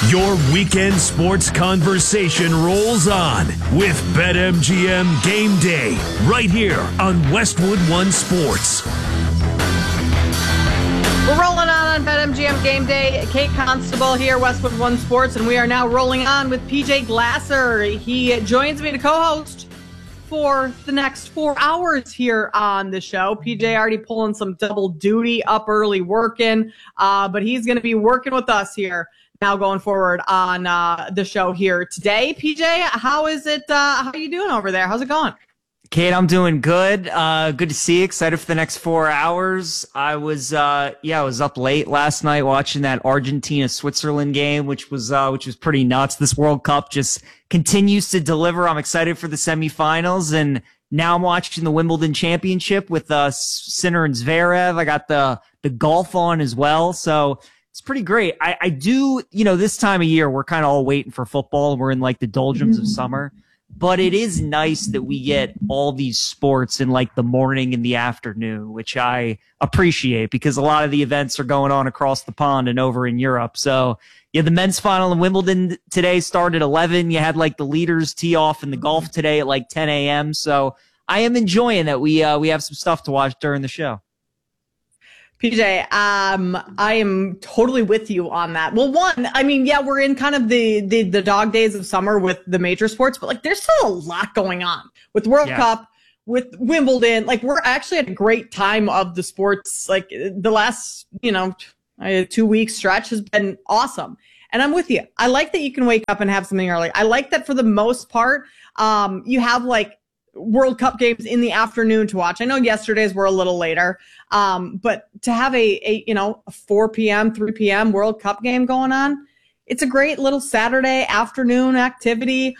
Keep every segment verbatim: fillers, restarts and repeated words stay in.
Your weekend sports conversation rolls on with BetMGM Game Day right here on Westwood One Sports. We're rolling on on BetMGM Game Day. Kate Constable here, Westwood One Sports, and we are now rolling on with P J Glasser. He joins me to co-host for the next four hours here on the show. P J already pulling some double duty, up early working, uh, but he's going to be working with us here now going forward on uh, the show here today. P J, how is it? Uh, how are you doing over there? How's it going? Kate, I'm doing good. Uh, good to see you. Excited for the next four hours. I was, uh, yeah, I was up late last night watching that Argentina-Switzerland game, which was, uh, which was pretty nuts. This World Cup just continues to deliver. I'm excited for the semifinals, and now I'm watching the Wimbledon Championship with uh, Sinner and Zverev. I got the the golf on as well, so it's pretty great. I, I do, you know, this time of year, we're kind of all waiting for football. We're in like the doldrums of summer, but it is nice that we get all these sports in like the morning and the afternoon, which I appreciate because a lot of the events are going on across the pond and over in Europe. So yeah, the men's final in Wimbledon today started at eleven. You had like the leaders tee off in the golf today at like ten a.m. So I am enjoying that we, uh, we have some stuff to watch during the show. P J, um, I am totally with you on that. Well, one, I mean, yeah, we're in kind of the, the, the dog days of summer with the major sports, but like there's still a lot going on with the World Yeah. Cup, with Wimbledon. Like we're actually at a great time of the sports. Like the last, you know, uh, two week stretch has been awesome. And I'm with you. I like that you can wake up and have something early. I like that for the most part, um, you have like World Cup games in the afternoon to watch. I know yesterday's were a little later, um, but to have a, a you know a four p.m., three p.m. World Cup game going on, it's a great little Saturday afternoon activity.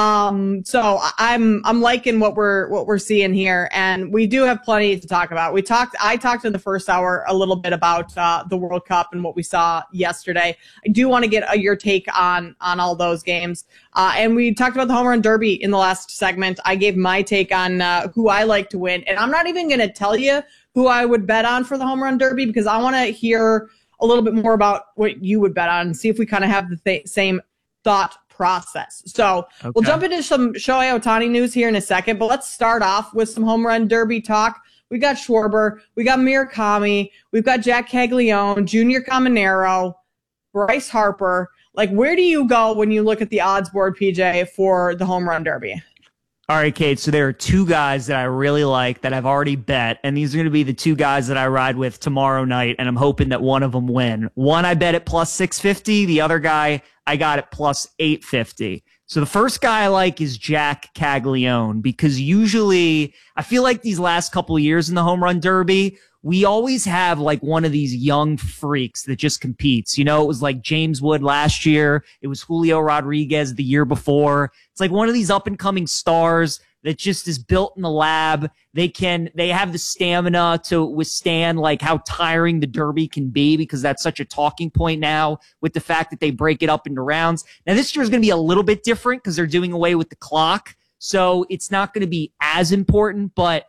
Um, so I'm I'm liking what we're what we're seeing here, and we do have plenty to talk about. We talked I talked in the first hour a little bit about uh, the World Cup and what we saw yesterday. I do want to get uh, your take on on all those games, uh, and we talked about the Home Run Derby in the last segment. I gave my take on uh, who I like to win, and I'm not even going to tell you who I would bet on for the Home Run Derby because I want to hear a little bit more about what you would bet on and see if we kind of have the th- same thought process. So Okay. we'll jump into some Shohei Ohtani news here in a second, but let's start off with some Home Run Derby talk. We got Schwarber, we got Murakami, we've got Jack Caglione, Junior Caminero, Bryce Harper. Like, where do you go when you look at the odds board, P J, for the Home Run Derby? All right, Kate. So there are two guys that I really like that I've already bet, and these are going to be the two guys that I ride with tomorrow night, and I'm hoping that one of them win. One I bet at plus six fifty. The other guy I got at plus eight fifty. So the first guy I like is Jack Caglione because usually I feel like these last couple of years in the Home Run Derby, we always have like one of these young freaks that just competes. You know, it was like James Wood last year. It was Julio Rodriguez the year before. It's like one of these up and coming stars that just is built in the lab. They can, they have the stamina to withstand like how tiring the Derby can be because that's such a talking point now with the fact that they break it up into rounds. Now this year is going to be a little bit different because they're doing away with the clock. So it's not going to be as important, but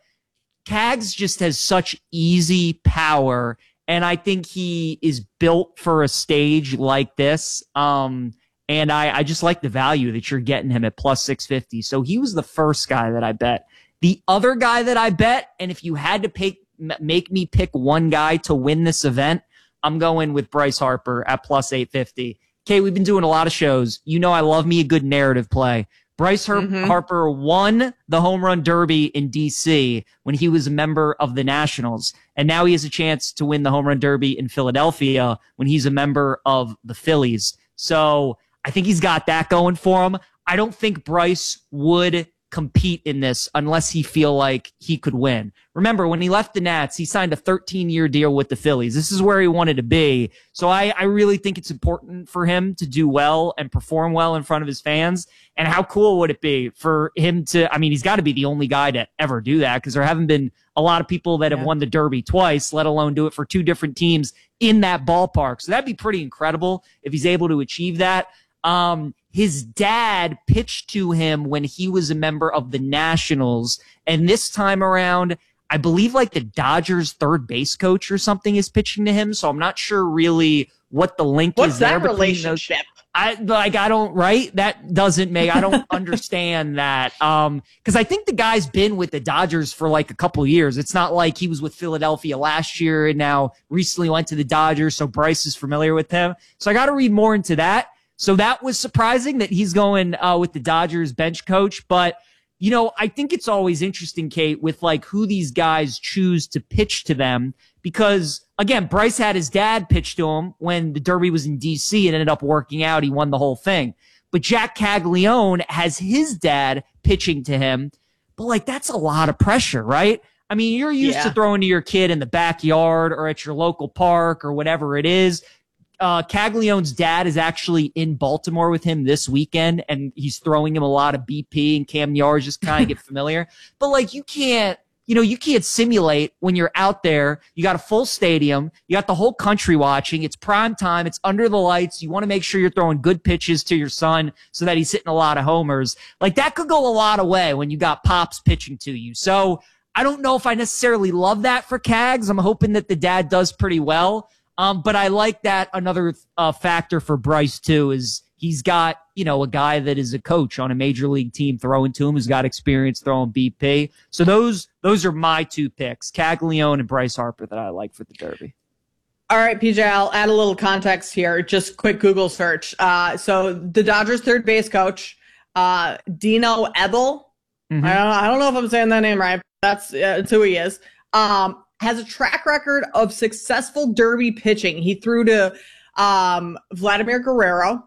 Cags just has such easy power, and I think he is built for a stage like this. Um, and I, I just like the value that you're getting him at plus six fifty. So he was the first guy that I bet. The other guy that I bet, and if you had to pick, make me pick one guy to win this event, I'm going with Bryce Harper at plus eight fifty. Okay, we've been doing a lot of shows. You know I love me a good narrative play. Bryce Har- mm-hmm. Harper won the Home Run Derby in D C when he was a member of the Nationals. And now he has a chance to win the Home Run Derby in Philadelphia when he's a member of the Phillies. So I think he's got that going for him. I don't think Bryce would compete in this unless he feel like he could win. Remember, when he left the Nats, he signed a thirteen-year deal with the Phillies. This is where he wanted to be. So I, I really think it's important for him to do well and perform well in front of his fans. And how cool would it be for him to, I mean, he's got to be the only guy to ever do that because there haven't been a lot of people that have Yeah. won the Derby twice, let alone do it for two different teams in that ballpark. So that'd be pretty incredible if he's able to achieve that. Um, his dad pitched to him when he was a member of the Nationals. And this time around, I believe like the Dodgers third base coach or something is pitching to him. So I'm not sure really what the link What's is there that between those. relationship? I like, I don't, right? That doesn't make, I don't understand that. Um, cause I think the guy's been with the Dodgers for like a couple of years. It's not like he was with Philadelphia last year and now recently went to the Dodgers. So Bryce is familiar with him. So I got to read more into that. So that was surprising that he's going, uh, with the Dodgers bench coach. But, you know, I think it's always interesting, Kate, with like who these guys choose to pitch to them, because again, Bryce had his dad pitch to him when the Derby was in D C and ended up working out. He won the whole thing. But Jack Caglione has his dad pitching to him. But like, that's a lot of pressure, right? I mean, you're used yeah. to throwing to your kid in the backyard or at your local park or whatever it is. Uh, Caglione's dad is actually in Baltimore with him this weekend, and he's throwing him a lot of B P, and Cam Yards just kind of get familiar. But like, you can't, you know, you can't simulate when you're out there. You got a full stadium. You got the whole country watching. It's prime time. It's under the lights. You want to make sure you're throwing good pitches to your son so that he's hitting a lot of homers. Like, that could go a lot of way when you got Pops pitching to you. So I don't know if I necessarily love that for Cags. I'm hoping that the dad does pretty well. Um, but I like that another uh, factor for Bryce too is he's got, you know, a guy that is a coach on a major league team throwing to him, who's got experience throwing B P. So those those are my two picks, Caglione and Bryce Harper, that I like for the Derby. All right, P J, I'll add a little context here. Just quick Google search. Uh, so the Dodgers third base coach, uh, Dino Ebel. Mm-hmm. I don't I don't know if I'm saying that name right. That's, uh, that's who he is. Um, has a track record of successful Derby pitching. He threw to um, Vladimir Guerrero,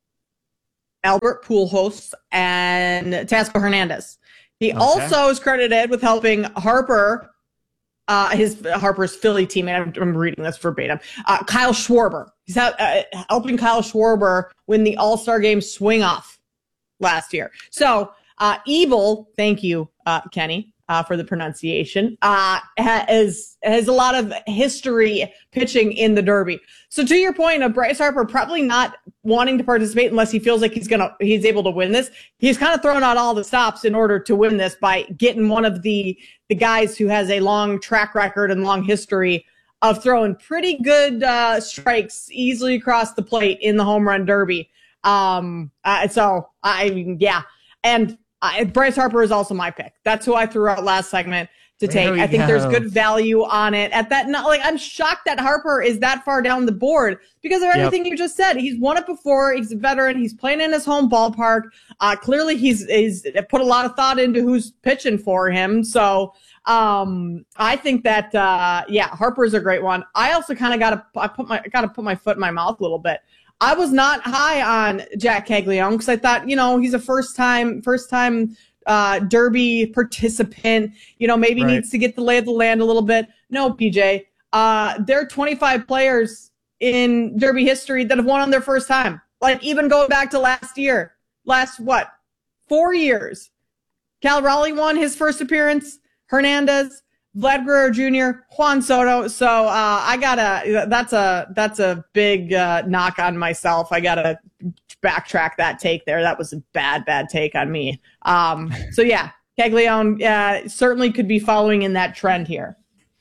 Albert Pujols, and Teoscar Hernandez. He okay. also is credited with helping Harper, uh, his Harper's Philly teammate. I'm, I'm reading this verbatim. Uh, Kyle Schwarber. He's ha- uh, helping Kyle Schwarber win the All-Star Game swing-off last year. So, uh, Ebel, thank you, uh, Kenny. Uh, for the pronunciation, uh, has, has a lot of history pitching in the Derby. So to your point of Bryce Harper probably not wanting to participate unless he feels like he's gonna, he's able to win this. He's kind of thrown out all the stops in order to win this by getting one of the, the guys who has a long track record and long history of throwing pretty good, uh, strikes easily across the plate in the home run Derby. Um, uh, so I, yeah. And, Uh, Bryce Harper is also my pick. That's who I threw out last segment to take. I think go. there's good value on it at that. Not like I'm shocked that Harper is that far down the board because of everything yep. you just said. He's won it before. He's a veteran. He's playing in his home ballpark. Uh, clearly he's, he's put a lot of thought into who's pitching for him. So, um, I think that, uh, yeah, Harper's a great one. I also kind of got to, I put my, got to put my foot in my mouth a little bit. I was not high on Jack Caglione because I thought, you know, he's a first time, first time, uh, Derby participant, you know, maybe right. needs to get the lay of the land a little bit. No, P J, uh, there are twenty-five players in Derby history that have won on their first time. Like even going back to last year, last what, four years, Cal Raleigh won his first appearance, Hernandez, Vlad Guerrero Junior, Juan Soto. So, uh, I gotta, that's a, that's a big, uh, knock on myself. I gotta backtrack that take there. That was a bad, bad take on me. Um, so yeah, Caglione, uh, certainly could be following in that trend here.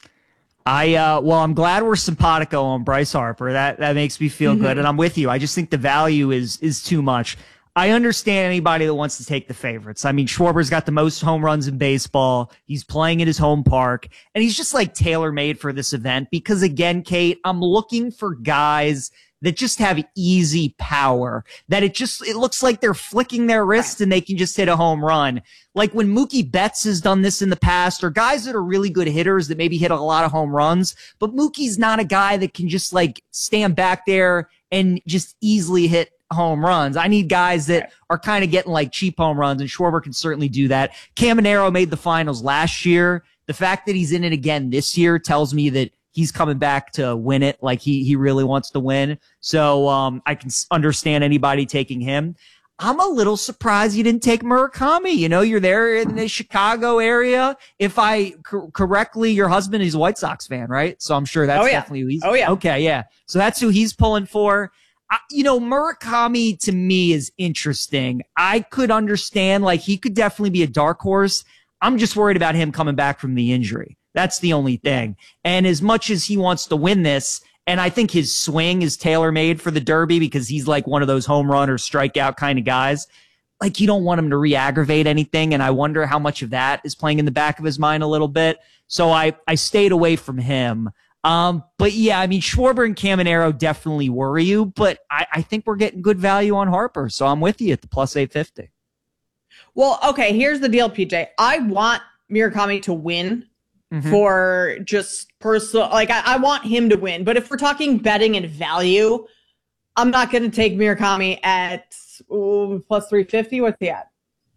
I, uh, well, I'm glad we're simpatico on Bryce Harper. That, that makes me feel mm-hmm. good. And I'm with you. I just think the value is, is too much. I understand anybody that wants to take the favorites. I mean, Schwarber's got the most home runs in baseball. He's playing at his home park, and he's just like tailor-made for this event because, again, Kate, I'm looking for guys that just have easy power, that it just, it looks like they're flicking their wrists and they can just hit a home run. Like when Mookie Betts has done this in the past, or guys that are really good hitters that maybe hit a lot of home runs, but Mookie's not a guy that can just like stand back there and just easily hit home runs. I need guys that are kind of getting like cheap home runs, and Schwarber can certainly do that. Caminero made the finals last year. The fact that he's in it again this year tells me that he's coming back to win it. Like he, he really wants to win. So, um, I can understand anybody taking him. I'm a little surprised you didn't take Murakami. You know, you're there in the Chicago area. If I co- correctly, your husband is a White Sox fan, right? So I'm sure that's oh, yeah. definitely who he's. Oh, yeah. Okay. Yeah. So that's who he's pulling for. I, you know, Murakami to me is interesting. I could understand, like, he could definitely be a dark horse. I'm just worried about him coming back from the injury. That's the only thing. And as much as he wants to win this, And I think his swing is tailor-made for the Derby because he's like one of those home run or strikeout kind of guys. Like, you don't want him to re-aggravate anything, and I wonder how much of that is playing in the back of his mind a little bit. So I, I stayed away from him. Um, but yeah, I mean, Schwarber and Caminero definitely worry you, but I, I think we're getting good value on Harper, so I'm with you at the plus eight fifty. Well, okay, here's the deal, P J. I want Murakami to win mm-hmm. for just personal, like I, I want him to win, but if we're talking betting and value, I'm not going to take Murakami at ooh, plus three fifty. What's he at?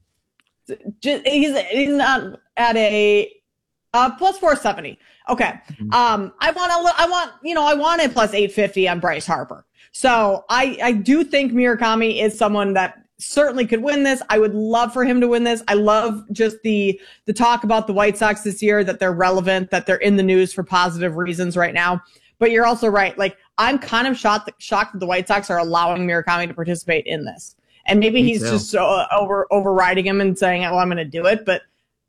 Just, he's, he's not at a uh, plus four seventy. Okay. Mm-hmm. Um, I want to, I want, you know, I want a plus eight fifty on Bryce Harper. So I, I do think Murakami is someone that certainly could win this. I would love for him to win this. I love just the, the talk about the White Sox this year, that they're relevant, that they're in the news for positive reasons right now. But you're also right. Like, I'm kind of shocked, shocked that the White Sox are allowing Murakami to participate in this. And maybe Me he's too. just uh, over overriding him and saying, "Oh, I'm going to do it." But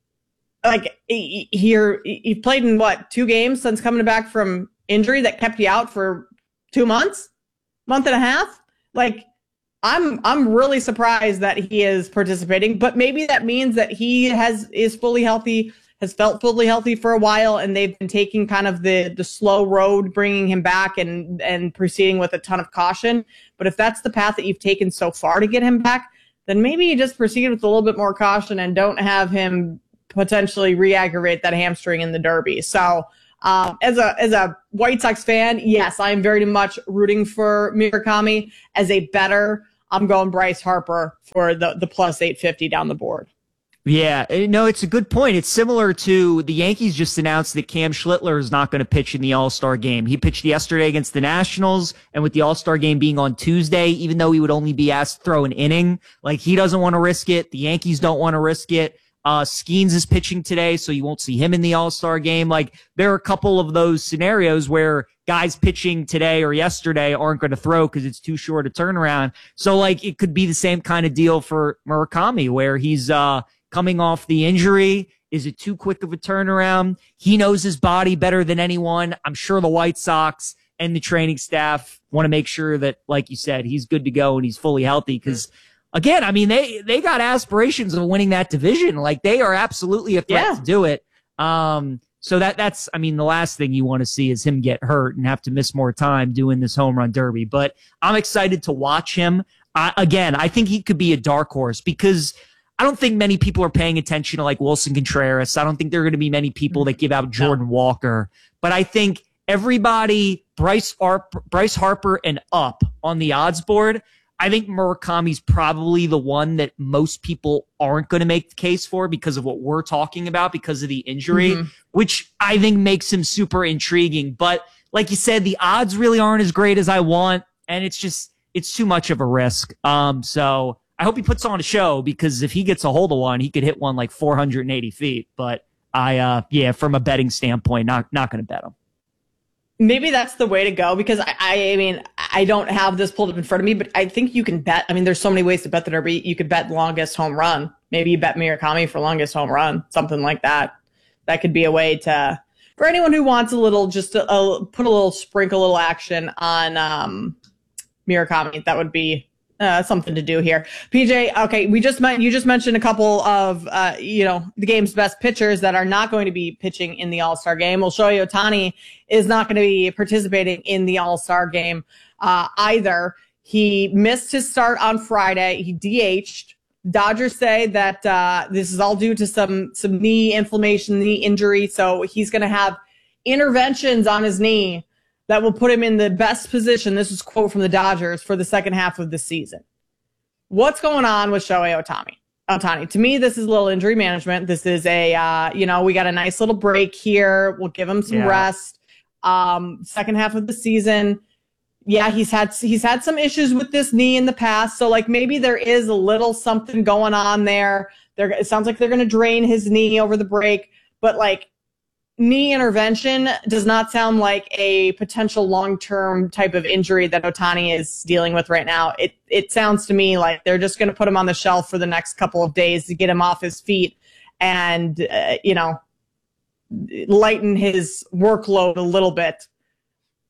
like, he, he he played in what two games since coming back from injury that kept you out for two months, month and a half. Like, I'm I'm really surprised that he is participating. But maybe that means that he has is fully healthy, has felt fully healthy for a while, and they've been taking kind of the the slow road, bringing him back and and proceeding with a ton of caution. But if that's the path that you've taken so far to get him back, then maybe you just proceed with a little bit more caution and don't have him potentially re-aggravate that hamstring in the Derby. So um, as a as a White Sox fan, yes, I am very much rooting for Murakami. As a bettor, I'm going Bryce Harper for the, the plus eight fifty down the board. Yeah, no, it's a good point. It's similar to the Yankees just announced that Cam Schlittler is not going to pitch in the All-Star game. He pitched yesterday against the Nationals, and with the All-Star game being on Tuesday, even though he would only be asked to throw an inning, like, he doesn't want to risk it. The Yankees don't want to risk it. Uh, Skeens is pitching today, so you won't see him in the All-Star game. Like, there are a couple of those scenarios where guys pitching today or yesterday aren't going to throw because it's too short a turnaround. So, like, it could be the same kind of deal for Murakami, where he's, uh, coming off the injury. Is it too quick of a turnaround? He knows his body better than anyone. I'm sure the White Sox and the training staff want to make sure that, like you said, he's good to go and he's fully healthy. Because, again, I mean, they, they got aspirations of winning that division. Like, they are absolutely a threat yeah. to do it. Um, so that that's, I mean, the last thing you want to see is him get hurt and have to miss more time doing this home run derby. But I'm excited to watch him. Uh, again, I think he could be a dark horse because I don't think many people are paying attention to like Wilson Contreras. I don't think there are going to be many people that give out Jordan no. Walker. But I think everybody, Bryce Harper, Bryce Harper and up on the odds board, I think Murakami's probably the one that most people aren't going to make the case for because of what we're talking about, because of the injury, mm-hmm. which I think makes him super intriguing. But like you said, the odds really aren't as great as I want. And it's just, it's too much of a risk. Um, so I hope he puts on a show because if he gets a hold of one, he could hit one like four hundred eighty feet. But I, uh, yeah, from a betting standpoint, not, not going to bet him. Maybe that's the way to go because I, I, I mean, I don't have this pulled up in front of me, but I think you can bet. I mean, there's so many ways to bet the Derby. You could bet longest home run. Maybe you bet Murakami for longest home run, something like that. That could be a way to, for anyone who wants a little, just a, a put a little sprinkle, a little action on um, Murakami. That would be uh, something to do here. P J, okay, we just met, you just mentioned a couple of, uh, you know, the game's best pitchers that are not going to be pitching in the All-Star game. Well, Shohei Ohtani is not going to be participating in the All-Star game uh, either. He missed his start on Friday. He D H'd. Dodgers say that uh, this is all due to some some knee inflammation, knee injury. So he's going to have interventions on his knee that will put him in the best position. This is a quote from the Dodgers for the second half of the season. What's going on with Shohei Ohtani? Ohtani. To me, this is a little injury management. This is a, uh, you know, we got a nice little break here. We'll give him some yeah. rest. Um, second half of the season. Yeah, he's had, he's had some issues with this knee in the past. So like maybe there is a little something going on there. There, it sounds like they're going to drain his knee over the break, but like knee intervention does not sound like a potential long-term type of injury that Ohtani is dealing with right now. It, it sounds to me like they're just going to put him on the shelf for the next couple of days to get him off his feet and, uh, you know, lighten his workload a little bit.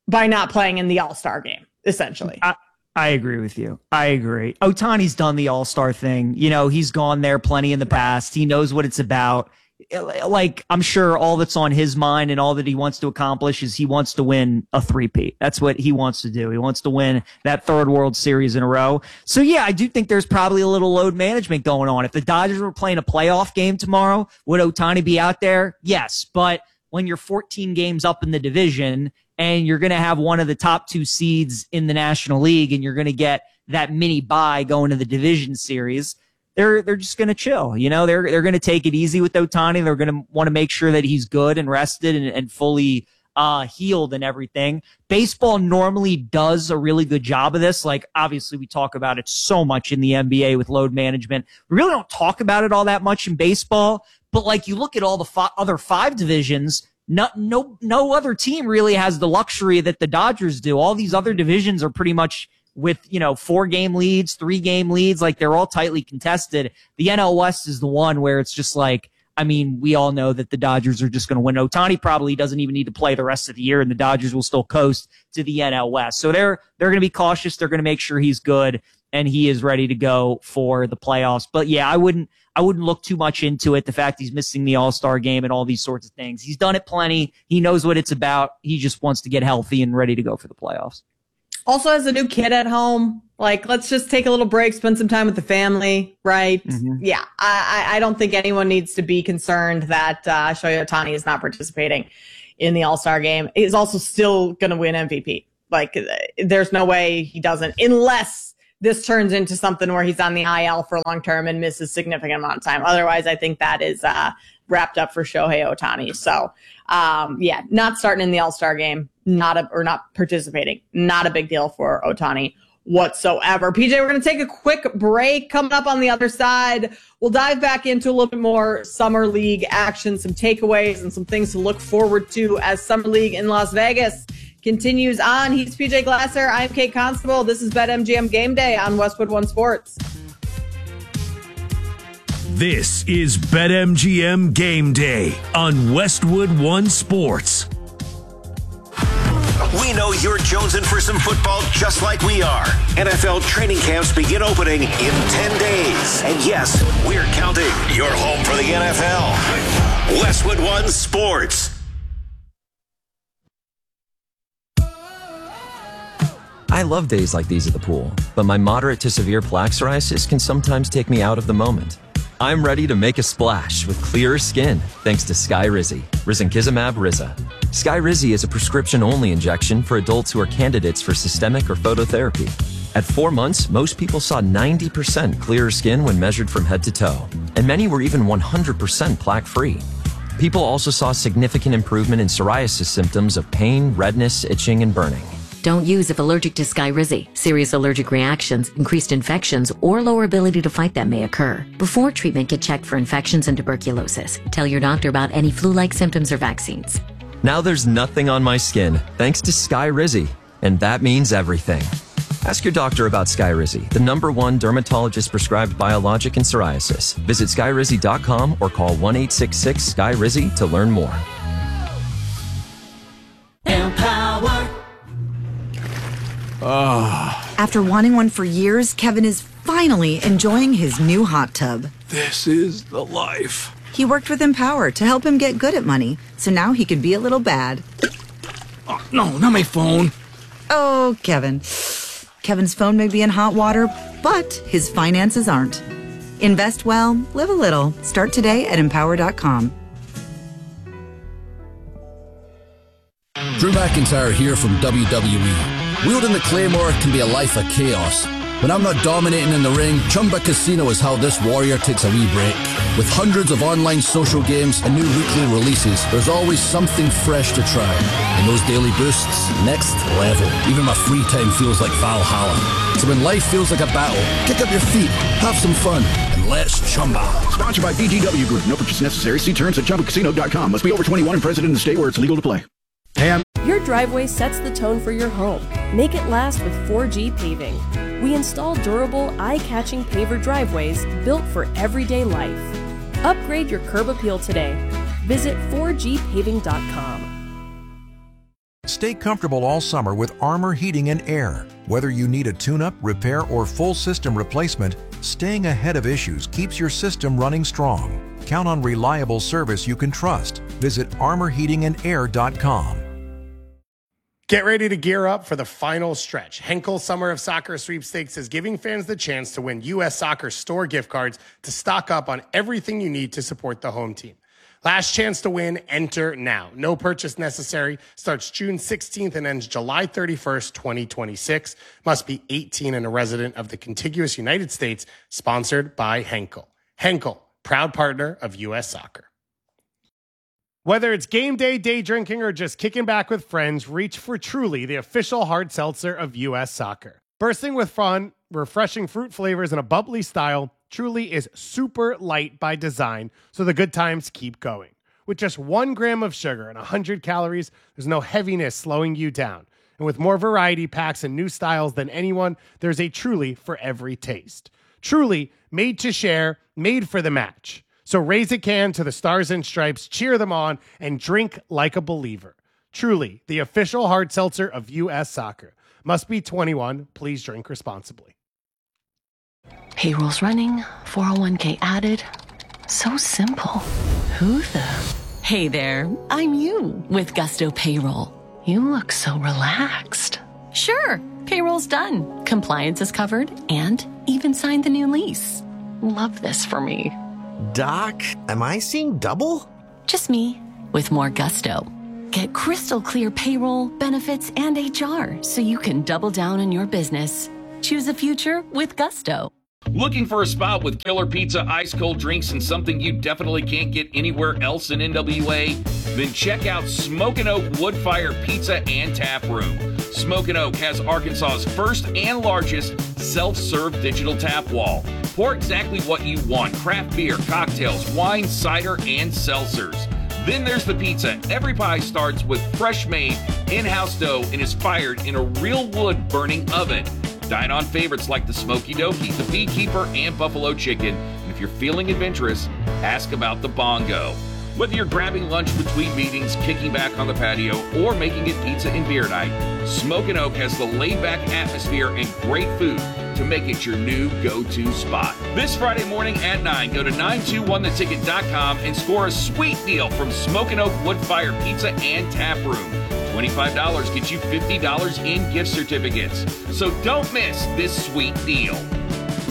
by not playing in the All-Star game, essentially. I, I agree with you. I agree. Ohtani's done the All-Star thing. You know, he's gone there plenty in the past. He knows what it's about. Like, I'm sure all that's on his mind and all that he wants to accomplish is he wants to win a three-peat. That's what he wants to do. He wants to win that third World Series in a row. So, yeah, I do think there's probably a little load management going on. If the Dodgers were playing a playoff game tomorrow, would Ohtani be out there? Yes. But when you're fourteen games up in the division and you're going to have one of the top two seeds in the National League and you're going to get that mini bye going to the division series, They're they're just going to chill. You know, they're they're going to take it easy with Ohtani. They're going to want to make sure that he's good and rested and, and fully uh, healed and everything. Baseball normally does a really good job of this. Like, obviously, we talk about it so much in the N B A with load management. We really don't talk about it all that much in baseball. But, like, you look at all the fi- other five divisions, no, no, no other team really has the luxury that the Dodgers do. All these other divisions are pretty much with, you know, four game leads, three game leads, like they're all tightly contested. The N L West is the one where it's just like, I mean, we all know that the Dodgers are just going to win. Ohtani probably doesn't even need to play the rest of the year, and the Dodgers will still coast to the N L West. So they're, they're going to be cautious. They're going to make sure he's good and he is ready to go for the playoffs. But yeah, I wouldn't, I wouldn't look too much into it. The fact he's missing the All-Star game and all these sorts of things. He's done it plenty. He knows what it's about. He just wants to get healthy and ready to go for the playoffs. Also has a new kid at home. Like, let's just take a little break, spend some time with the family, right? Mm-hmm. Yeah, I, I don't think anyone needs to be concerned that uh, Shohei Ohtani is not participating in the All-Star game. He's also still going to win M V P. Like, there's no way he doesn't, unless this turns into something where he's on the I L for long term and misses significant amount of time. Otherwise, I think that is uh, wrapped up for Shohei Ohtani. So, um, yeah, not starting in the All-Star game, not a, or not participating, not a big deal for Ohtani whatsoever. P J, we're going to take a quick break. Coming up on the other side, we'll dive back into a little bit more Summer League action, some takeaways and some things to look forward to as Summer League in Las Vegas continues on. He's P J Glasser. I'm Kate Constable. This is BetMGM Game Day on Westwood One Sports. This is BetMGM Game Day on Westwood One Sports. We know you're jonesing for some football just like we are. N F L training camps begin opening in ten days. And yes, we're counting. You're home for the N F L. Westwood One Sports. I love days like these at the pool, but my moderate to severe plaque psoriasis can sometimes take me out of the moment. I'm ready to make a splash with clearer skin thanks to Skyrizi, risankizumab Riza. Skyrizi is a prescription-only injection for adults who are candidates for systemic or phototherapy. At four months, most people saw ninety percent clearer skin when measured from head to toe, and many were even one hundred percent plaque-free. People also saw significant improvement in psoriasis symptoms of pain, redness, itching, and burning. Don't use if allergic to Skyrizi. Serious allergic reactions, increased infections, or lower ability to fight them may occur. Before treatment, get checked for infections and tuberculosis. Tell your doctor about any flu-like symptoms or vaccines. Now there's nothing on my skin thanks to Skyrizi, and that means everything. Ask your doctor about Skyrizi, the number one dermatologist-prescribed biologic in psoriasis. Visit Skyrizi dot com or call one eight six six Sky Rizi to learn more. Empower. Ah. After wanting one for years, Kevin is finally enjoying his new hot tub. This is the life. He worked with Empower to help him get good at money, so now he can be a little bad. Oh, no, not my phone. Oh, Kevin. Kevin's phone may be in hot water, but his finances aren't. Invest well, live a little. Start today at empower dot com. Drew McIntyre here from W W E. Wielding the Claymore can be a life of chaos. When I'm not dominating in the ring, Chumba Casino is how this warrior takes a wee break. With hundreds of online social games and new weekly releases, there's always something fresh to try. And those daily boosts, next level. Even my free time feels like Valhalla. So when life feels like a battle, kick up your feet, have some fun, and let's Chumba. Sponsored by B G W Group. No purchase necessary. See terms at chumba casino dot com. Must be over twenty-one and present in the state where it's legal to play. Hey, I'm Your driveway sets the tone for your home. Make it last with four G Paving. We install durable, eye-catching paver driveways built for everyday life. Upgrade your curb appeal today. Visit four G paving dot com. Stay comfortable all summer with Armor Heating and Air. Whether you need a tune-up, repair, or full system replacement, staying ahead of issues keeps your system running strong. Count on reliable service you can trust. Visit armor heating and air dot com. Get ready to gear up for the final stretch. Henkel Summer of Soccer Sweepstakes is giving fans the chance to win U S Soccer store gift cards to stock up on everything you need to support the home team. Last chance to win, enter now. No purchase necessary. Starts June sixteenth and ends July thirty-first, twenty twenty-six. Must be eighteen and a resident of the contiguous United States. Sponsored by Henkel. Henkel, proud partner of U S Soccer. Whether it's game day, day drinking, or just kicking back with friends, reach for Truly, the official hard seltzer of U S Soccer. Bursting with fun, refreshing fruit flavors, and a bubbly style, Truly is super light by design, so the good times keep going. With just one gram of sugar and one hundred calories, there's no heaviness slowing you down. And with more variety packs and new styles than anyone, there's a Truly for every taste. Truly, made to share, made for the match. So raise a can to the Stars and Stripes, cheer them on, and drink like a believer. Truly, the official hard seltzer of U S Soccer. Must be twenty-one. Please drink responsibly. Payroll's running, four oh one k added. So simple. Who the? Hey there, I'm you with Gusto Payroll. You look so relaxed. Sure, payroll's done. Compliance is covered and even signed the new lease. Love this for me. Doc, am I seeing double? Just me, with more gusto. Get crystal clear payroll, benefits, and H R so you can double down on your business. Choose a future with Gusto. Looking for a spot with killer pizza, ice cold drinks, and something you definitely can't get anywhere else in N W A? Then check out Smokin' Oak Wood Fire Pizza and Tap Room. Smokin' Oak has Arkansas's first and largest self-serve digital tap wall. Pour exactly what you want: craft beer, cocktails, wine, cider, and seltzers. Then there's the pizza. Every pie starts with fresh-made, in-house dough and is fired in a real wood-burning oven. Dine on favorites like the Smoky Dokie, the Beekeeper, and Buffalo Chicken. And if you're feeling adventurous, ask about the Bongo. Whether you're grabbing lunch between meetings, kicking back on the patio, or making it pizza and beer night, Smokin' Oak has the laid-back atmosphere and great food to make it your new go-to spot. This Friday morning at nine, go to nine two one the ticket dot com and score a sweet deal from Smokin' Oak Wood Fire Pizza and Tap Room. twenty-five dollars gets you fifty dollars in gift certificates. So don't miss this sweet deal.